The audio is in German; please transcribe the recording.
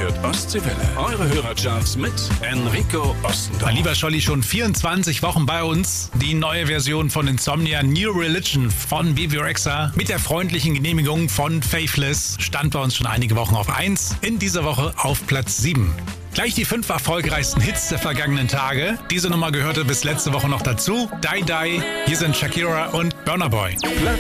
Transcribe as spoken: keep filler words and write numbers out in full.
hört Ostseewelle. Eure Hörercharts mit Enrico Ostendorf. Mein lieber Scholli, schon vierundzwanzig Wochen bei uns. Die neue Version von Insomnia, New Religion von Bebe Rexha mit der freundlichen Genehmigung von Faithless stand bei uns schon einige Wochen auf eins. In dieser Woche auf Platz sieben. Gleich die fünf erfolgreichsten Hits der vergangenen Tage. Diese Nummer gehörte bis letzte Woche noch dazu. Die Die, hier sind Shakira und Burna Boy. Platz